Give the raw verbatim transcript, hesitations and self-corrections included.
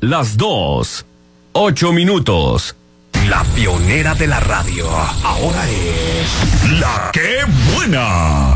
las dos, ocho minutos. La pionera de la radio, ahora es La Qué Buena.